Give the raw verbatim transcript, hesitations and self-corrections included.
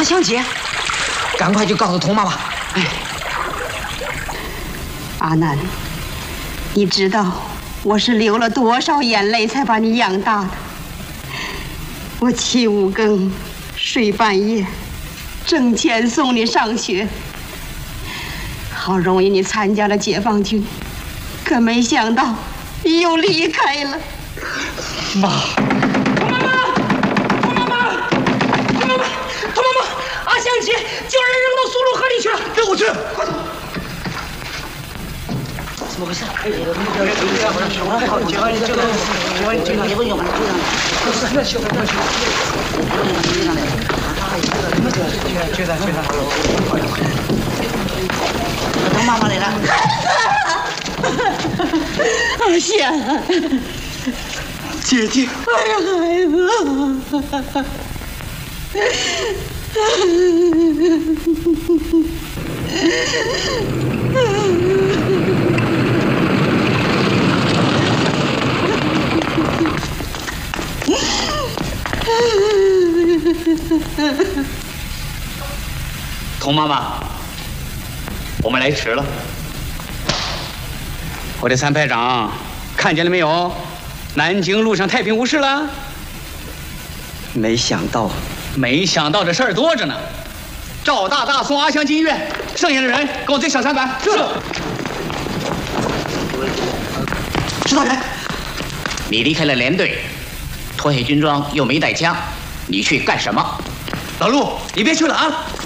香姐，赶快去告诉童妈妈。哎， 阿南，你知道我是流了多少眼泪才把你养大的？我起五更，睡半夜，挣钱送你上学。好容易你参加了解放军，可没想到你又离开了。 妈。 香姐叫人扔到苏鲁河里去了，跟我去！快走！怎么回事？哎，这个，这个，这个，这个，这个，这个，也不用，不是，那小孩过去。去的，去的。等妈妈来了。 阿香， 姐姐。 哎呀，孩子。 童妈妈，我们来迟了。我的参排长，看见了没有？南京路上太平无事了。 没想到。 没想到这事儿多着呢。赵大大送阿香进医院，剩下的人跟我追小三板。是。 指导员， 你离开了连队，脱下军装又没带枪，你去干什么？老陆，你别去了啊！